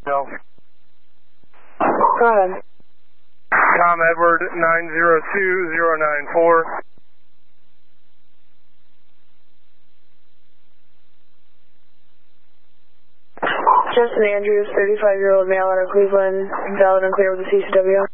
No. Go ahead. Tom Edward 902094. Justin Andrews, 35-year-old male out of Cleveland, valid and clear with the CCW.